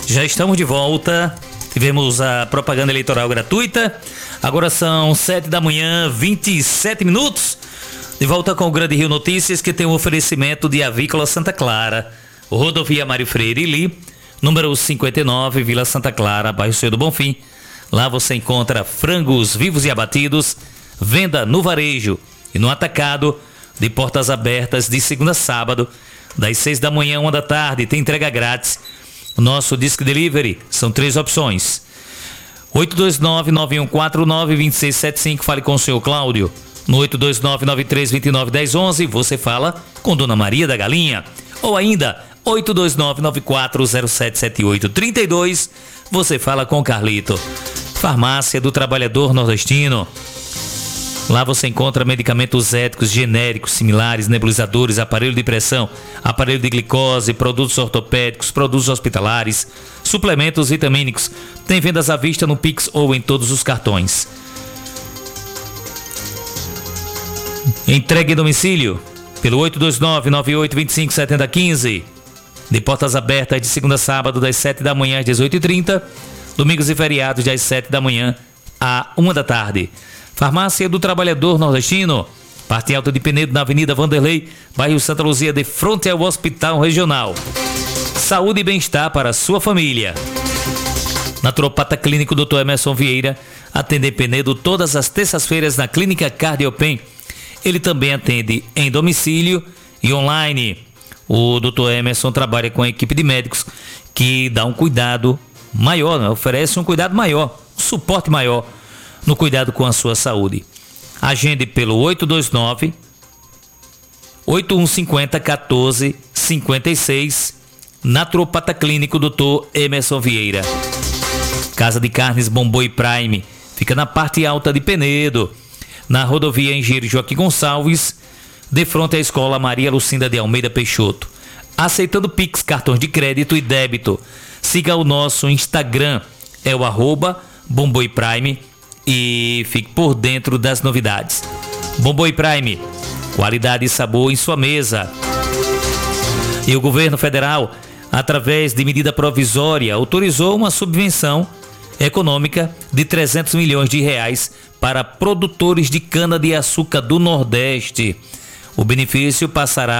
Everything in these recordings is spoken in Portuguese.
Já estamos de volta. Tivemos a propaganda eleitoral gratuita. Agora são 7 da manhã, 27 minutos. De volta com o Grande Rio Notícias, que tem um oferecimento de Avícola Santa Clara, Rodovia Mário Freire Li, número 59, Vila Santa Clara, bairro Senhor do Bonfim. Lá você encontra frangos vivos e abatidos, venda no varejo e no atacado, de portas abertas de segunda a sábado, das 6 da manhã, 1 da tarde, tem entrega grátis. Nosso Disque Delivery são 3 opções. 829-9149-2675, fale com o senhor Cláudio. No 829-9329-1011, você fala com Dona Maria da Galinha. Ou ainda, 829-94077832, você fala com Carlito. Farmácia do Trabalhador Nordestino. Lá você encontra medicamentos éticos, genéricos, similares, nebulizadores, aparelho de pressão, aparelho de glicose, produtos ortopédicos, produtos hospitalares, suplementos vitamínicos. Tem vendas à vista no Pix ou em todos os cartões. Entregue em domicílio pelo 829-9825-7015. De portas abertas de segunda a sábado, das 7 da manhã às 18h30. Domingos e feriados, das 7 da manhã à 1 da tarde. Farmácia do Trabalhador Nordestino, parte alta de Penedo, na Avenida Vanderlei, bairro Santa Luzia, de frente ao Hospital Regional. Saúde e bem-estar para a sua família. Naturopata Clínico Dr. Emerson Vieira atende em Penedo todas as terças-feiras na Clínica Cardiopen. Ele também atende em domicílio e online. O Dr. Emerson trabalha com a equipe de médicos que dá um cuidado maior, né? Oferece um cuidado maior, um suporte maior no cuidado com a sua saúde. Agende pelo 829-8150-1456. Naturopata Clínico Dr. Emerson Vieira. Casa de Carnes Bomboi Prime fica na parte alta de Penedo, na rodovia Engenheiro Joaquim Gonçalves, de frente à Escola Maria Lucinda de Almeida Peixoto. Aceitando Pix, cartões de crédito e débito. Siga o nosso Instagram, é o @Bomboi Prime, e fique por dentro das novidades. Bomboi Prime, qualidade e sabor em sua mesa. E o governo federal, através de medida provisória, autorizou uma subvenção econômica de R$300 milhões para produtores de cana-de-açúcar do Nordeste. O benefício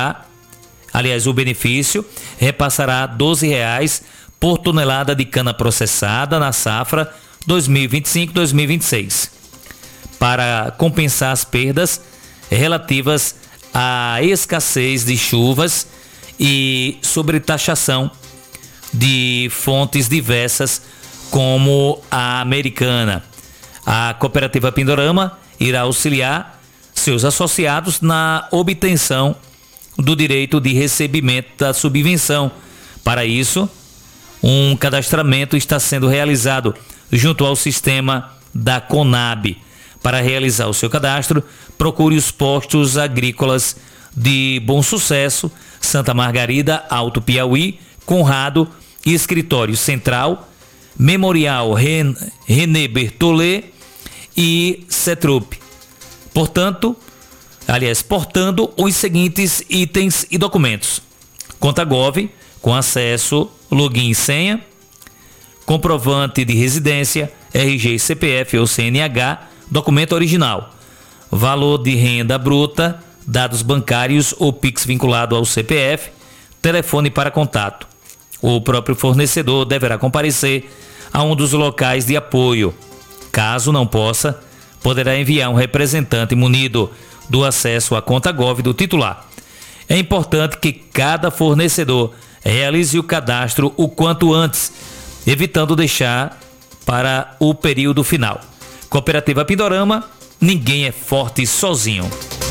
repassará R$12 por tonelada de cana processada na safra 2025-2026, para compensar as perdas relativas à escassez de chuvas e sobretaxação de fontes diversas como a americana. A cooperativa Pindorama irá auxiliar seus associados na obtenção do direito de recebimento da subvenção. Para isso, um cadastramento está sendo realizado junto ao sistema da Conab. Para realizar o seu cadastro, procure os postos agrícolas de Bom Sucesso, Santa Margarida, Alto Piauí, Conrado e Escritório Central, Memorial René Bertollet e Cetrup. Portando os seguintes itens e documentos: conta Gov com acesso, login e senha, comprovante de residência, RG, CPF ou CNH, documento original, valor de renda bruta, dados bancários ou Pix vinculado ao CPF, telefone para contato. O próprio fornecedor deverá comparecer a um dos locais de apoio. Caso não possa, poderá enviar um representante munido do acesso à conta Gov do titular. É importante que cada fornecedor realize o cadastro o quanto antes, evitando deixar para o período final. Cooperativa Pindorama, ninguém é forte sozinho.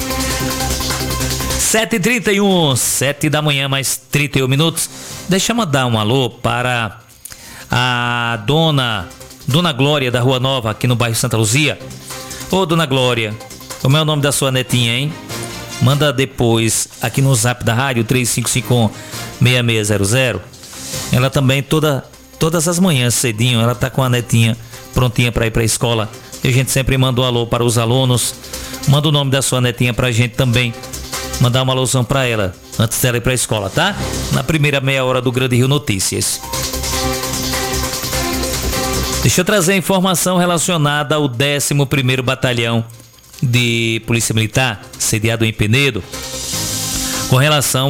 7h31, 7 da manhã, mais 31 minutos. Deixa eu mandar um alô para a Dona Glória da Rua Nova, aqui no bairro Santa Luzia. Ô, Dona Glória, como é o nome da sua netinha, hein? Manda depois aqui no zap da rádio 3551-6600. Ela também todas as manhãs cedinho, ela tá com a netinha prontinha para ir para a escola. E a gente sempre manda um alô para os alunos. Manda o nome da sua netinha pra gente também. Mandar uma alusão para ela antes dela ir para a escola, tá? Na primeira meia hora do Grande Rio Notícias. Deixa eu trazer a informação relacionada ao 11º Batalhão de Polícia Militar, sediado em Penedo, com relação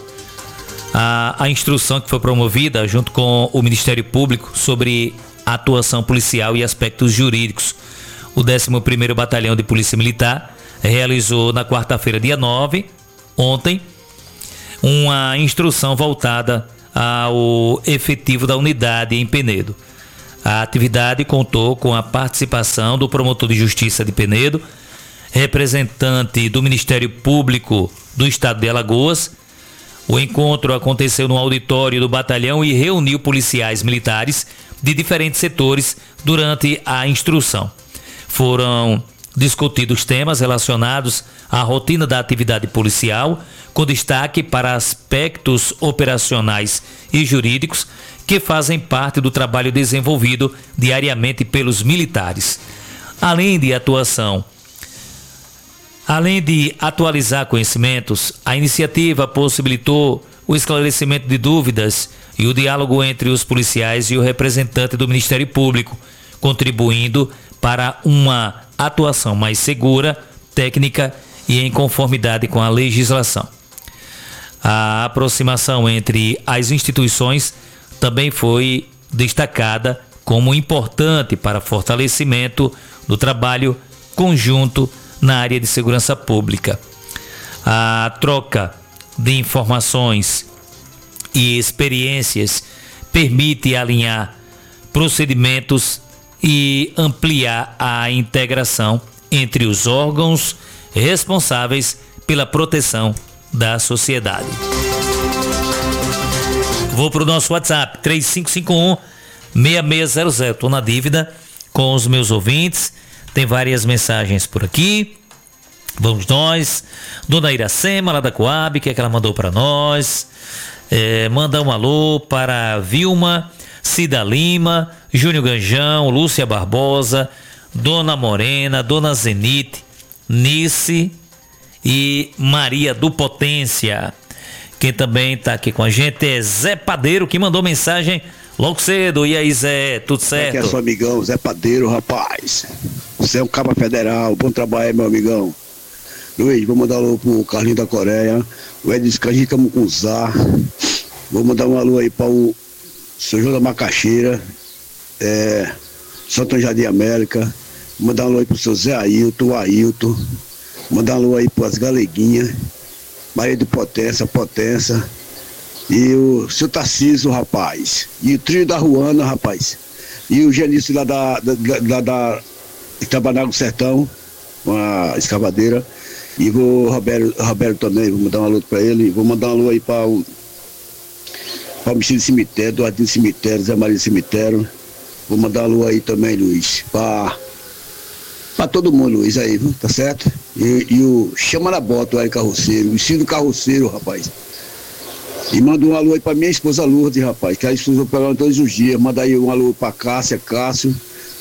à instrução que foi promovida junto com o Ministério Público sobre a atuação policial e aspectos jurídicos. O 11º Batalhão de Polícia Militar realizou na quarta-feira, dia 9, ontem, uma instrução voltada ao efetivo da unidade em Penedo. A atividade contou com a participação do promotor de justiça de Penedo, representante do Ministério Público do Estado de Alagoas. O encontro aconteceu no auditório do batalhão e reuniu policiais militares de diferentes setores durante a instrução. Foram discutidos temas relacionados à rotina da atividade policial, com destaque para aspectos operacionais e jurídicos que fazem parte do trabalho desenvolvido diariamente pelos militares. Além de atualizar conhecimentos, a iniciativa possibilitou o esclarecimento de dúvidas e o diálogo entre os policiais e o representante do Ministério Público, contribuindo para uma atuação mais segura, técnica e em conformidade com a legislação. A aproximação entre as instituições também foi destacada como importante para fortalecimento do trabalho conjunto na área de segurança pública. A troca de informações e experiências permite alinhar procedimentos e ampliar a integração entre os órgãos responsáveis pela proteção da sociedade. Vou para o nosso WhatsApp, 3551-6600. Estou na dívida com os meus ouvintes. Tem várias mensagens por aqui. Vamos nós. Dona Iracema, lá da Coab, que é que ela mandou para nós. Manda um alô para Vilma, Cida Lima, Júnior Ganjão, Lúcia Barbosa, Dona Morena, Dona Zenite, Nice e Maria do Potência. Quem também está aqui com a gente é Zé Padeiro, que mandou mensagem logo cedo. E aí, Zé, tudo certo? Aqui é seu amigão, Zé Padeiro, rapaz. Você é um cabo federal, bom trabalho, meu amigão. Luiz, vou mandar um alô pro Carlinho da Coreia, o Edson Canjica Camucunzá. Vou mandar um alô aí para o seu João da Macaxeira, Santo Jardim América. Vou mandar um alô aí pro seu Zé Ailton, o Ailton. Vou mandar um alô aí pras Galeguinhas, Maria de Potência, e o seu Tarcísio, rapaz. E o trio da Ruana, rapaz. E o Genício lá da Itabanago Sertão, uma escavadeira. E o Roberto também, vou mandar um alô pra ele. Vou mandar um alô aí para o Mexicano Cemitério, Eduardinho Cemitério, Zé Maria Cemitério. Vou mandar um alô aí também, Luiz, pra todo mundo, Luiz, aí, viu? Tá certo? E o Chama na Bota, o Hélio Carroceiro, o Ciro Carroceiro, rapaz. E manda um alô aí pra minha esposa Lourdes, rapaz, que a esposa pegando todos os dias. Manda aí um alô pra Cássia, Cássio,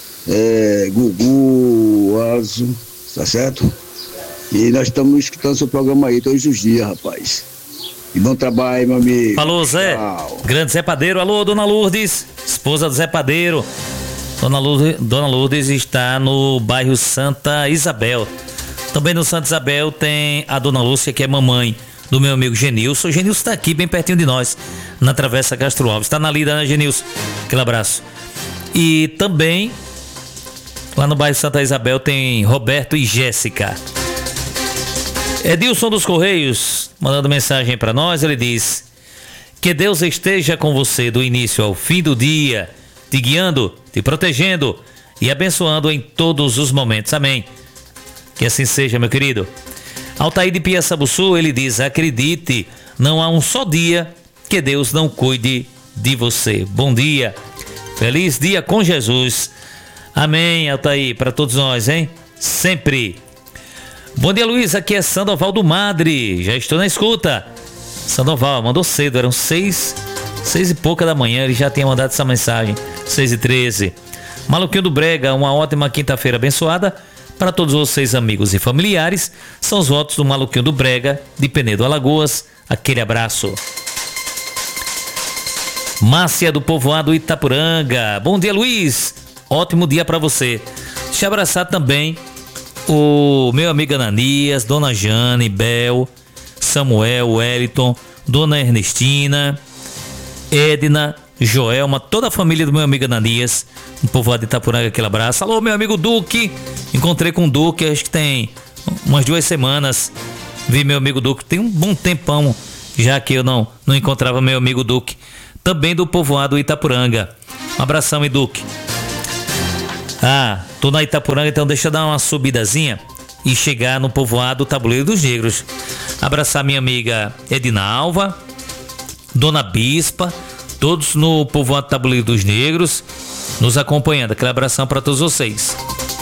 Gugu, Azo, tá certo? E nós estamos escutando seu programa aí todos os dias, rapaz. E bom trabalho, meu amigo. Falou, Zé. Tchau. Grande Zé Padeiro. Alô, Dona Lourdes, esposa do Zé Padeiro. Dona Lourdes está no bairro Santa Isabel. Também no Santa Isabel tem a Dona Lúcia, que é mamãe do meu amigo Genilson. O Genilson está aqui bem pertinho de nós, na Travessa Castro Alves. Está na lida, né, Genilson? Aquele abraço. E também lá no bairro Santa Isabel tem Roberto e Jéssica. Edilson dos Correios mandando mensagem para nós. Ele diz: que Deus esteja com você do início ao fim do dia, te guiando, te protegendo e abençoando em todos os momentos. Amém. Que assim seja, meu querido. Altair de Piaçabuçu, ele diz: acredite, não há um só dia que Deus não cuide de você. Bom dia, feliz dia com Jesus. Amém, Altair, para todos nós, hein? Sempre. Bom dia, Luiz, aqui é Sandoval do Madre, já estou na escuta. Sandoval, mandou cedo, eram 6 e pouca da manhã, ele já tinha mandado essa mensagem, 6h13. Maluquinho do Brega, uma ótima quinta-feira abençoada para todos vocês, amigos e familiares. São os votos do Maluquinho do Brega, de Penedo, Alagoas. Aquele abraço. Márcia do Povoado Itapuranga. Bom dia, Luiz. ótimo dia para você. Deixa eu abraçar também o meu amigo Ananias, Dona Jane, Bel, Samuel, Wellington, Dona Ernestina, Edna, Joelma, toda a família do meu amigo Ananias, no povoado de Itapuranga, aquele abraço. Alô, meu amigo Duque, encontrei com o Duque, acho que tem umas 2 semanas, vi meu amigo Duque, tem um bom tempão já que eu não encontrava meu amigo Duque, também do povoado Itapuranga. Um abração, Duque. Tô na Itapuranga, então deixa eu dar uma subidazinha e chegar no povoado Tabuleiro dos Negros. Abraçar minha amiga Edinalva, Dona Bispa, todos no povoado Tabuleiro dos Negros, nos acompanhando. Aquele abração para todos vocês.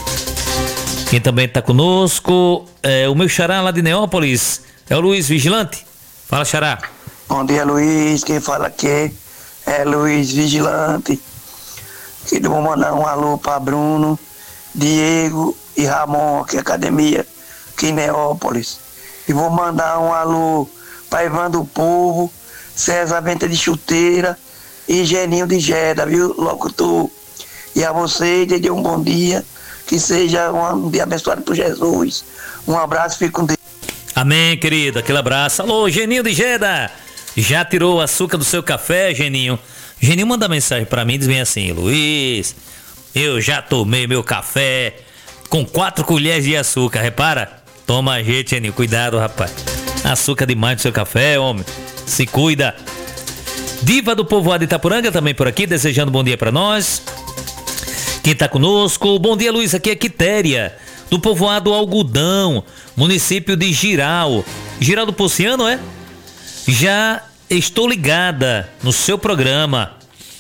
Quem também está conosco é o meu xará lá de Neópolis, é o Luiz Vigilante. Fala, xará. Bom dia, Luiz. Quem fala aqui é Luiz Vigilante. E vou mandar um alô para Bruno, Diego e Ramon, aqui academia, aqui em Neópolis. E vou mandar um alô para Ivan do Povo, César Venta de Chuteira e Geninho de Geda, viu, locutor? E a vocês, dê um bom dia, que seja um dia abençoado por Jesus. Um abraço, fique com Deus. Amém, querido, aquele abraço. Alô, Geninho de Geda, já tirou o açúcar do seu café, Geninho? Geninho manda mensagem pra mim, diz bem assim: Luiz, eu já tomei meu café com 4 colheres de açúcar, repara? Toma jeito, Geninho, cuidado, rapaz. Açúcar demais no seu café, homem, se cuida. Diva do povoado de Itapuranga também por aqui, desejando bom dia pra nós. Quem tá conosco, bom dia, Luiz, aqui é Quitéria, do povoado Algodão, município de Giral. Giral do Pociano, é? Já estou ligada no seu programa.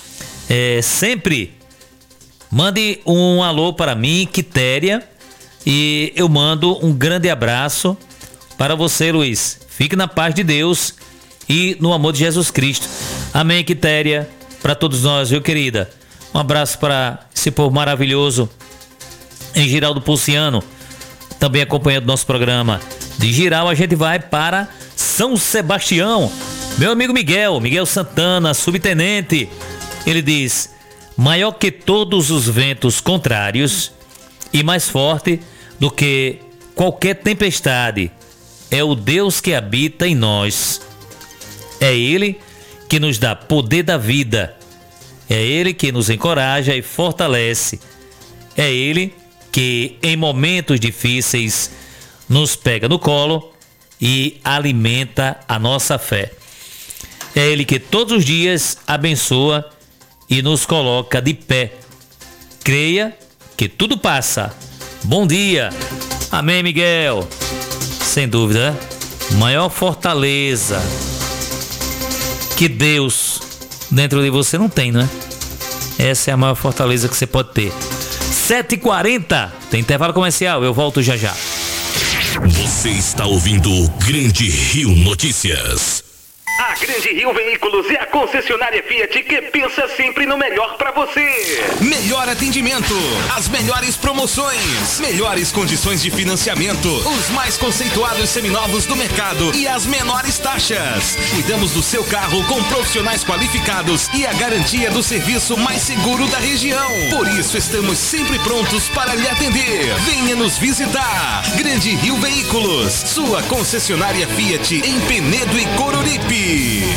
Sempre mande um alô para mim, Quitéria, e eu mando um grande abraço para você, Luiz. Fique na paz de Deus e no amor de Jesus Cristo. Amém, Quitéria, para todos nós, viu, querida? Um abraço para esse povo maravilhoso em Giral do Pulciano, também acompanhando nosso programa. De Giral a gente vai para São Sebastião. Meu amigo Miguel Santana, subtenente, ele diz: maior que todos os ventos contrários e mais forte do que qualquer tempestade é o Deus que habita em nós. É Ele que nos dá poder da vida. É Ele que nos encoraja e fortalece. É Ele que em momentos difíceis nos pega no colo e alimenta a nossa fé. É Ele que todos os dias abençoa e nos coloca de pé. Creia que tudo passa. Bom dia. Amém, Miguel. Sem dúvida, maior fortaleza que Deus dentro de você não tem, não é? Essa é a maior fortaleza que você pode ter. 7h40, tem intervalo comercial, eu volto já já. Você está ouvindo o Grande Rio Notícias. A Grande Rio Veículos é a concessionária Fiat que pensa sempre no melhor para você. Melhor atendimento, as melhores promoções, melhores condições de financiamento, os mais conceituados seminovos do mercado e as menores taxas. Cuidamos do seu carro com profissionais qualificados e a garantia do serviço mais seguro da região. Por isso estamos sempre prontos para lhe atender. Venha nos visitar. Grande Rio Veículos, sua concessionária Fiat em Penedo e Coruripe.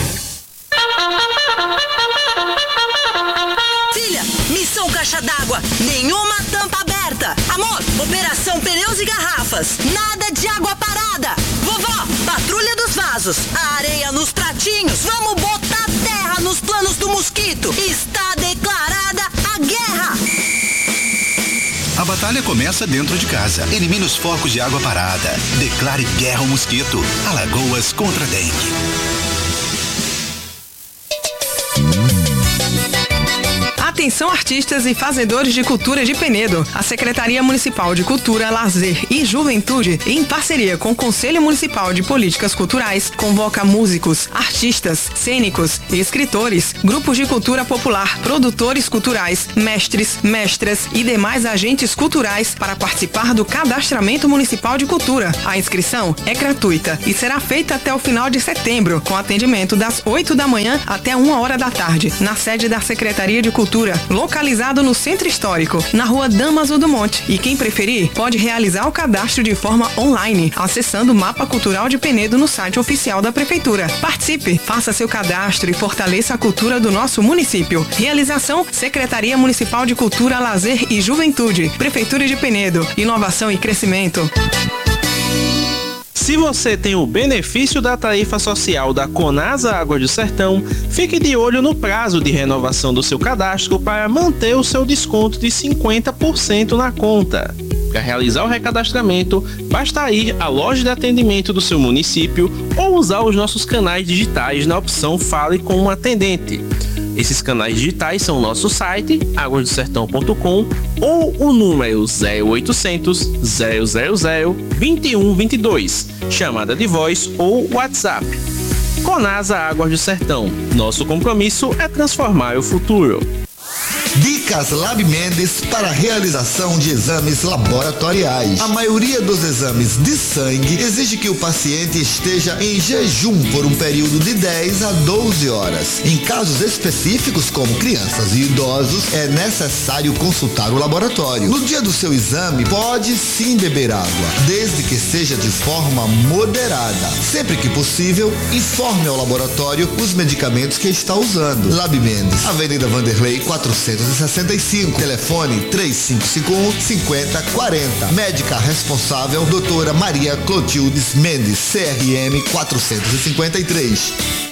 Filha, missão caixa d'água, nenhuma tampa aberta. Amor, operação pneus e garrafas, nada de água parada. Vovó, patrulha dos vasos, a areia nos pratinhos, vamos botar terra nos planos do mosquito. Está declarada a guerra. A batalha começa dentro de casa. Elimine os focos de água parada. Declare guerra ao mosquito. Alagoas contra a dengue. Atenção, artistas e fazedores de cultura de Penedo. A Secretaria Municipal de Cultura, Lazer e Juventude, em parceria com o Conselho Municipal de Políticas Culturais, convoca músicos, artistas, cênicos, escritores, grupos de cultura popular, produtores culturais, mestres, mestras e demais agentes culturais para participar do Cadastramento Municipal de Cultura. A inscrição é gratuita e será feita até o final de setembro, com atendimento das 8 da manhã até 1 hora da tarde, na sede da Secretaria de Cultura, Prefeitura, localizado no Centro Histórico, na Rua Damaso do Monte. E quem preferir, pode realizar o cadastro de forma online, acessando o Mapa Cultural de Penedo no site oficial da Prefeitura. Participe, faça seu cadastro e fortaleça a cultura do nosso município. Realização: Secretaria Municipal de Cultura, Lazer e Juventude, Prefeitura de Penedo. Inovação e crescimento. Se você tem o benefício da tarifa social da Conasa Águas do Sertão, fique de olho no prazo de renovação do seu cadastro para manter o seu desconto de 50% na conta. Para realizar o recadastramento, basta ir à loja de atendimento do seu município ou usar os nossos canais digitais na opção Fale com um atendente. Esses canais digitais são o nosso site, aguasdosertão.com, ou o número 0800 000 2122, chamada de voz ou WhatsApp. Conasa Águas do Sertão. Nosso compromisso é transformar o futuro. Dicas Lab Mendes para a realização de exames laboratoriais. A maioria dos exames de sangue exige que o paciente esteja em jejum por um período de 10 a 12 horas. Em casos específicos, como crianças e idosos, é necessário consultar o laboratório. No dia do seu exame, pode sim beber água, desde que seja de forma moderada. Sempre que possível, informe ao laboratório os medicamentos que está usando. Lab Mendes, Avenida Vanderlei 465, telefone 3551-5040. Médica responsável, doutora Maria Clotildes Mendes, CRM 453.